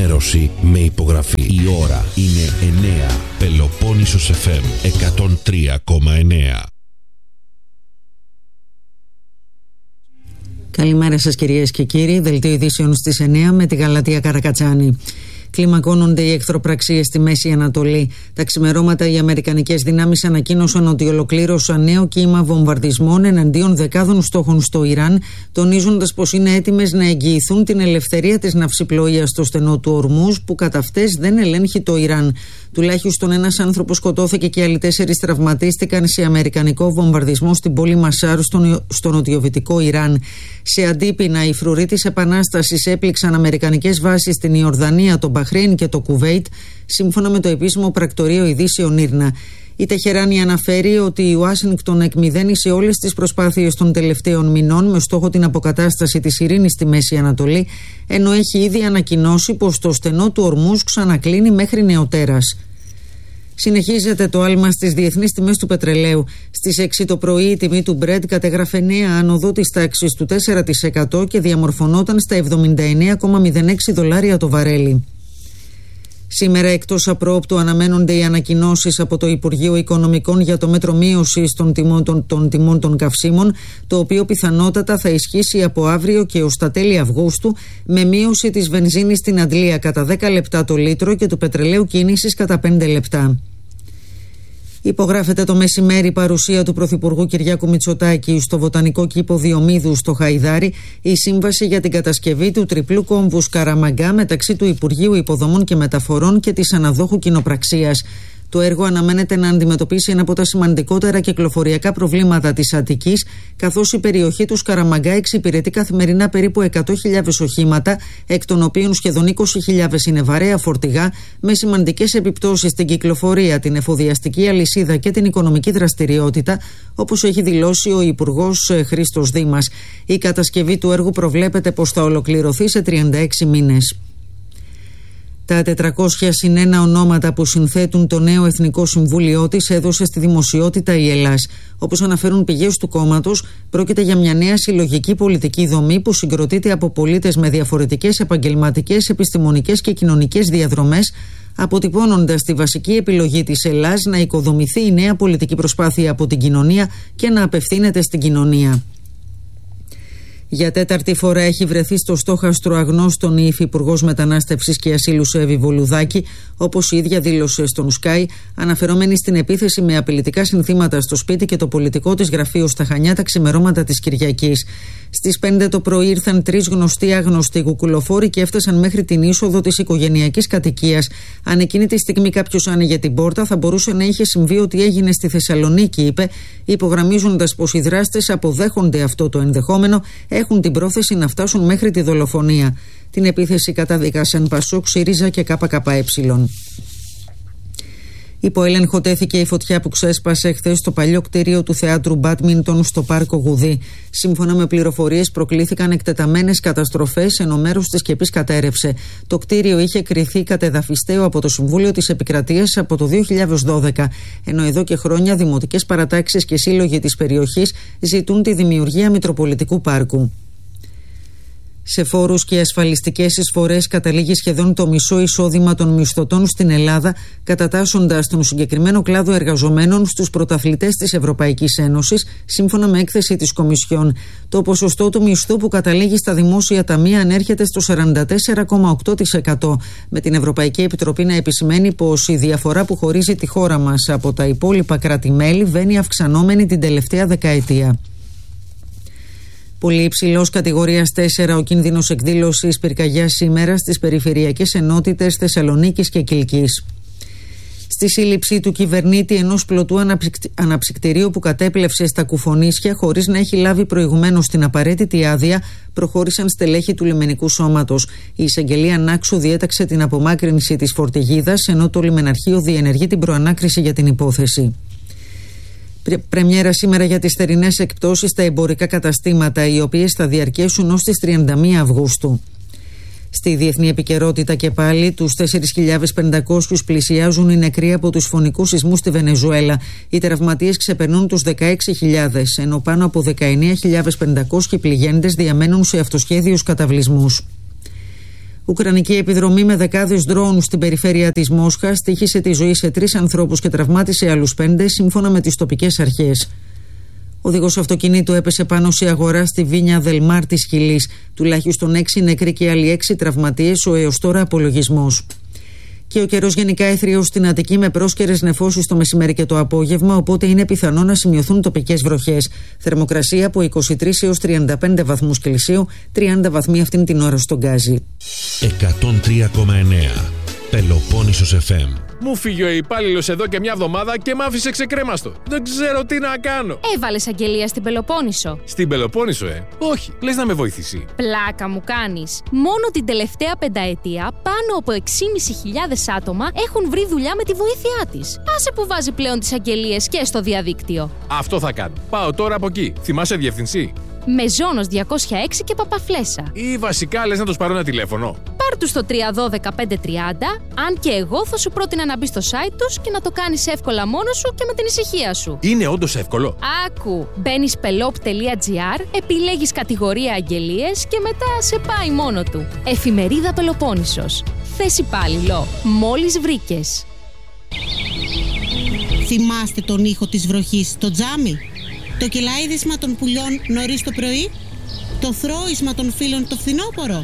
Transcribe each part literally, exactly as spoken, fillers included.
ενημέρωση με υπογραφή. Η ώρα είναι εννέα. Πελοπόννησος εφ εμ εκατόν τρία κόμμα εννέα. Καλημέρα σας κυρίες και κύριοι. Δελτίο ειδήσεων στις εννέα με τη Γαλατεία Καρακατσάνη. Κλιμακώνονται οι εχθροπραξίες στη Μέση Ανατολή. Τα ξημερώματα οι αμερικανικές δυνάμεις ανακοίνωσαν ότι ολοκλήρωσαν νέο κύμα βομβαρδισμών εναντίον δεκάδων στόχων στο Ιράν, τονίζοντας πως είναι έτοιμες να εγγυηθούν την ελευθερία της ναυσιπλοείας στο στενό του Ορμούζ, που κατά αυτές δεν ελέγχει το Ιράν. Τουλάχιστον ένας άνθρωπος σκοτώθηκε και άλλοι τέσσερις τραυματίστηκαν σε αμερικανικό βομβαρδισμό στην πόλη Μασάρ στο, στο νοτιοβυτικό Ιράν. Σε αντίπεινα, οι φρουροί της Επανάστασης έπληξαν αμερικανικές βάσεις στην Ιορδανία, το Μπαχρέιν και το Κουβέιτ, σύμφωνα με το επίσημο πρακτορείο ειδήσεων Ήρνα. Η Τεχεράνη αναφέρει ότι η Ουάσιγκτον εκμηδένισε όλες τις προσπάθειες των τελευταίων μηνών με στόχο την αποκατάσταση της ειρήνης στη Μέση Ανατολή, ενώ έχει ήδη ανακοινώσει πως το στενό του Ορμούζ ξανακλίνει μέχρι νεοτέρας. Συνεχίζεται το άλμα στις διεθνείς τιμές του πετρελαίου. Στις έξι το πρωί η τιμή του Brent κατέγραφε νέα άνοδο της τάξης του τέσσερα τοις εκατό και διαμορφωνόταν στα εβδομήντα εννέα κόμμα μηδέν έξι δολάρια το βαρέλι. Σήμερα εκτός απρόοπτου αναμένονται οι ανακοινώσεις από το Υπουργείο Οικονομικών για το μέτρο μείωσης των τιμών των, των τιμών των καυσίμων, το οποίο πιθανότατα θα ισχύσει από αύριο και ως τα τέλη Αυγούστου, με μείωση της βενζίνης στην Αντλία κατά δέκα λεπτά το λίτρο και του πετρελαίου κίνησης κατά πέντε λεπτά. Υπογράφεται το μεσημέρι παρουσία του Πρωθυπουργού Κυριάκου Μητσοτάκη στο Βοτανικό Κήπο Διομήδου στο Χαϊδάρι η σύμβαση για την κατασκευή του τριπλού κόμβου Σκαραμαγκά μεταξύ του Υπουργείου Υποδομών και Μεταφορών και της αναδόχου κοινοπραξίας. Το έργο αναμένεται να αντιμετωπίσει ένα από τα σημαντικότερα κυκλοφοριακά προβλήματα της Αττικής, καθώς η περιοχή του Σκαραμαγκά εξυπηρετεί καθημερινά περίπου εκατό χιλιάδες οχήματα, εκ των οποίων σχεδόν είκοσι χιλιάδες είναι βαρέα φορτηγά, με σημαντικές επιπτώσεις στην κυκλοφορία, την εφοδιαστική αλυσίδα και την οικονομική δραστηριότητα, όπως έχει δηλώσει ο Υπουργός Χρήστος Δήμας. Η κατασκευή του έργου προβλέπεται πως θα ολοκληρωθεί σε τριάντα έξι μήνες. Τα τετρακόσια συν ένα ονόματα που συνθέτουν το νέο Εθνικό Συμβούλιο της έδωσε στη δημοσιότητα η Ελλάς. Όπως αναφέρουν πηγές του κόμματος, πρόκειται για μια νέα συλλογική πολιτική δομή που συγκροτείται από πολίτες με διαφορετικές επαγγελματικές, επιστημονικές και κοινωνικές διαδρομές, αποτυπώνοντας τη βασική επιλογή της Ελλάς να οικοδομηθεί η νέα πολιτική προσπάθεια από την κοινωνία και να απευθύνεται στην κοινωνία. Για τέταρτη φορά έχει βρεθεί στο στόχαστρο αγνώστων η Υφυπουργός Μετανάστευσης και Ασύλου Εύη Βολουδάκη, όπως η ίδια δήλωσε στον Sky, αναφερόμενη στην επίθεση με απειλητικά συνθήματα στο σπίτι και το πολιτικό της γραφείο στα Χανιά τα ξημερώματα της Κυριακής. Στις πέντε το πρωί ήρθαν τρεις γνωστοί άγνωστοι κουκουλοφόροι και έφτασαν μέχρι την είσοδο της οικογενειακής κατοικίας. Αν εκείνη τη στιγμή κάποιος άνοιγε την πόρτα, θα μπορούσε να είχε συμβεί ό,τι έγινε στη Θεσσαλονίκη, είπε, υπογραμμίζοντας πως οι δράστες αποδέχονται αυτό το ενδεχόμενο, έχουν την πρόθεση να φτάσουν μέχρι τη δολοφονία. Την επίθεση καταδίκασαν Πασόκ, ΣΥΡΙΖΑ και ΚΚΕ. Υπό έλεγχο τέθηκε η φωτιά που ξέσπασε χθες στο παλιό κτίριο του Θεάτρου Μπάντμιντον στο Πάρκο Γουδί. Σύμφωνα με πληροφορίες, προκλήθηκαν εκτεταμένες καταστροφές, ενώ μέρος της σκεπής κατέρρευσε. Το κτίριο είχε κριθεί κατεδαφιστέο από το Συμβούλιο της Επικρατείας από το δύο χιλιάδες δώδεκα, ενώ εδώ και χρόνια δημοτικές παρατάξεις και σύλλογοι της περιοχής ζητούν τη δημιουργία Μητροπολιτικού Πάρκου. Σε φόρους και ασφαλιστικές εισφορές καταλήγει σχεδόν το μισό εισόδημα των μισθωτών στην Ελλάδα, κατατάσσοντας τον συγκεκριμένο κλάδο εργαζομένων στους πρωταθλητές της Ευρωπαϊκής Ένωσης, σύμφωνα με έκθεση της Κομισιόν. Το ποσοστό του μισθού που καταλήγει στα δημόσια ταμεία ανέρχεται στο σαράντα τέσσερα κόμμα οκτώ τοις εκατό, με την Ευρωπαϊκή Επιτροπή να επισημαίνει πως η διαφορά που χωρίζει τη χώρα μας από τα υπόλοιπα κράτη-μέλη βαίνει αυξανόμενη την τελευταία δεκαετία. Πολύ υψηλός κατηγορίας τέσσερα ο κίνδυνος εκδήλωσης πυρκαγιάς σήμερα στις περιφερειακές ενότητες Θεσσαλονίκης και Κιλκής. Στη σύλληψη του κυβερνήτη ενός πλωτού αναψυκτηρίου που κατέπλευσε στα Κουφονίσια χωρίς να έχει λάβει προηγουμένως την απαραίτητη άδεια, προχώρησαν στελέχη του λιμενικού σώματος. Η εισαγγελία Νάξου διέταξε την απομάκρυνση της φορτηγίδας, ενώ το λιμεναρχείο διενεργεί την προανάκριση για την υπόθεση. Πρεμιέρα σήμερα για τις θερινές εκπτώσεις στα εμπορικά καταστήματα, οι οποίες θα διαρκέσουν ως τις τριάντα μία Αυγούστου. Στη διεθνή επικαιρότητα και πάλι, τους τέσσερις χιλιάδες πεντακόσιους πλησιάζουν οι νεκροί από τους φωνικούς σεισμούς στη Βενεζουέλα. Οι τραυματίες ξεπερνούν τους δεκαέξι χιλιάδες, ενώ πάνω από δεκαεννέα χιλιάδες πεντακόσιοι πληγέντες διαμένουν σε αυτοσχέδιους καταβλισμούς. Ουκρανική επιδρομή με δεκάδες ντρόουν στην περιφέρεια της Μόσχας τύχησε τη ζωή σε τρεις ανθρώπους και τραυμάτισε άλλους πέντε, σύμφωνα με τις τοπικές αρχές. Ο οδηγός αυτοκινήτου έπεσε πάνω σε αγορά στη Βίνια Δελμάρ της Χιλής. Τουλάχιστον έξι νεκροί και άλλοι έξι τραυματίες ο έως τώρα απολογισμός. Και ο καιρός γενικά έθριος στην Αττική με πρόσκαιρες νεφώσεις το μεσημέρι και το απόγευμα, οπότε είναι πιθανό να σημειωθούν τοπικές βροχές. Θερμοκρασία από είκοσι τρεις έως τριάντα πέντε βαθμούς Κελσίου, τριάντα βαθμοί αυτήν την ώρα στον Γκάζι. εκατόν τρία κόμμα εννέα Πελοπόννησος εφ εμ. Μου φύγει ο υπάλληλος εδώ και μια εβδομάδα και μ' άφησε ξεκρέμαστο. Δεν ξέρω τι να κάνω. Έβαλες αγγελία στην Πελοπόννησο. Στην Πελοπόννησο, ε. Όχι, λες να με βοηθήσει. Πλάκα μου κάνεις. Μόνο την τελευταία πενταετία πάνω από έξι χιλιάδες πεντακόσια άτομα έχουν βρει δουλειά με τη βοήθειά της. Άσε που βάζει πλέον τις αγγελίες και στο διαδίκτυο. Αυτό θα κάνω. Πάω τώρα από εκεί. Θυμάσαι διευθυνσή? Μεζόνος διακόσια έξι και Παπαφλέσσα. Ή βασικά λες να τους πάρω ένα τηλέφωνο? Πάρ' τους στο τρία ένα δύο πέντε τριάντα, αν και εγώ θα σου πρότεινα να μπεις στο site τους και να το κάνεις εύκολα μόνος σου και με την ησυχία σου. Είναι όντως εύκολο? Άκου, μπαίνεις πελόπ τελεία τζι άρ, επιλέγεις κατηγορία αγγελίες και μετά σε πάει μόνο του. Εφημερίδα Πελοπόννησος. Θες υπάλληλο. Μόλις βρήκες. Θυμάστε τον ήχο της βροχής στο τζάμι? Το κελαίδισμα των πουλιών νωρίς το πρωί? Το θρώισμα των φίλων το φθινόπωρο?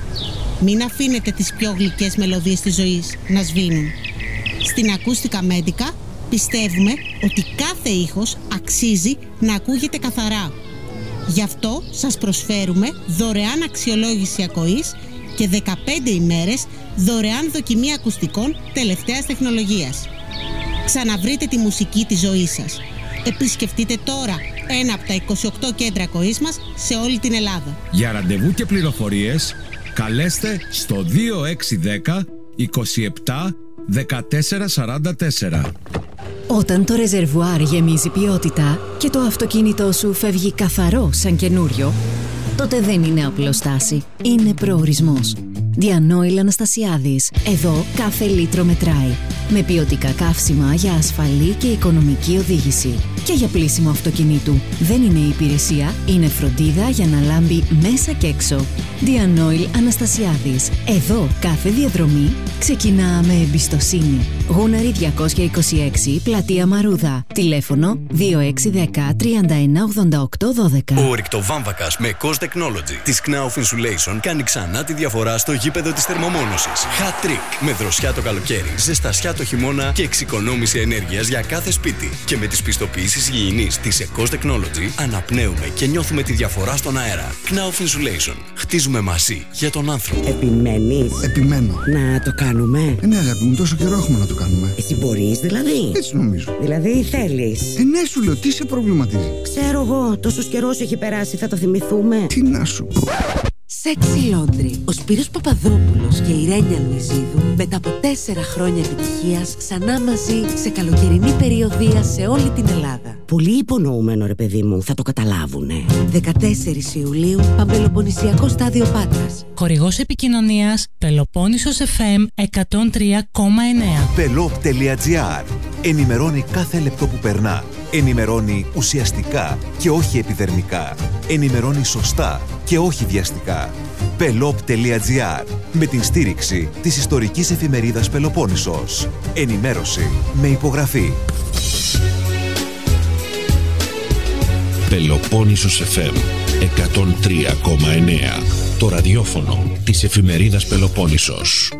Μην αφήνετε τις πιο γλυκές μελωδίες της ζωής να σβήνουν. Στην Ακούστικα Μέντικα πιστεύουμε ότι κάθε ήχος αξίζει να ακούγεται καθαρά. Γι' αυτό σας προσφέρουμε δωρεάν αξιολόγηση ακοής και δεκαπέντε ημέρες δωρεάν δοκιμή ακουστικών τελευταίας τεχνολογίας. Ξαναβρείτε τη μουσική της ζωής σας. Επισκεφτείτε τώρα ένα από τα είκοσι οκτώ κέντρα ακοής μας σε όλη την Ελλάδα. Για ραντεβού και πληροφορίες καλέστε στο δύο έξι ένα μηδέν είκοσι επτά δεκατέσσερα σαράντα τέσσερα. Όταν το ρεζερβουάρ γεμίζει ποιότητα και το αυτοκίνητό σου φεύγει καθαρό σαν καινούριο, τότε δεν είναι απλοστάση, είναι προορισμός. Διανόηλ Αναστασιάδης. Εδώ κάθε λίτρο μετράει. Με ποιοτικά καύσιμα για ασφαλή και οικονομική οδήγηση. Και για πλύσιμο αυτοκινήτου. Δεν είναι υπηρεσία, είναι φροντίδα για να λάμπει μέσα και έξω. Διανόηλ Αναστασιάδης. Εδώ κάθε διαδρομή ξεκινά με εμπιστοσύνη. Γούναρη διακόσια είκοσι έξι, Πλατεία Μαρούδα. Τηλέφωνο δύο έξι ένα μηδέν τρία ένα ογδόντα οκτώ δώδεκα. Ο ρηκτοβάμβακας με Cost Technology της Knauf Insulation κάνει ξανά τη διαφορά στο γήπεδο της θερμομόνωσης. Hat Trick. Με δροσιά το καλοκαίρι, ζεστασιά το χειμώνα και εξοικονόμηση ενέργειας για κάθε σπίτι. Και με τις πιστοποιήσεις υγιεινής της Cost Technology αναπνέουμε και νιώθουμε τη διαφορά στον αέρα. Knauf Insulation. Χτίζουμε μαζί για τον άνθρωπο. Επιμένεις? Επιμένω. Να το κάνουμε? Ε, ναι, αγάπη μου, τόσο καιρό έχουμε να το κάνουμε. Εσύ μπορείς δηλαδή? Έτσι νομίζω. Δηλαδή θέλεις? Ε, ναι, σου λέω, τι σε προβληματίζει? Ξέρω εγώ, τόσος καιρός έχει περάσει, θα το θυμηθούμε. Τι να σου πω. Sexy Laundry. Ο Σπύρος Παπαδόπουλος και η Ρένια Λουιζίδου μετά από τέσσερα χρόνια επιτυχίας ξανά μαζί σε καλοκαιρινή περιοδεία σε όλη την Ελλάδα. Πολύ υπονοούμενο ρε παιδί μου, θα το καταλάβουνε. δεκατέσσερις Ιουλίου, Παμπελοποννησιακό στάδιο Πάτρας. Χορηγός επικοινωνίας Πελοπόννησος εφ εμ εκατόν τρία κόμμα εννέα. πελόπ τελεία τζι άρ. Ενημερώνει κάθε λεπτό που περνά. Ενημερώνει ουσιαστικά και όχι επιδερμικά. Ενημερώνει σωστά και όχι βιαστικά. πελόπ τελεία τζι άρ. Με την στήριξη της ιστορικής εφημερίδας Πελοπόννησος. Ενημέρωση με υπογραφή. Πελοπόννησος εφ εμ εκατόν τρία κόμμα εννέα. Το ραδιόφωνο της εφημερίδας Πελοπόννησος.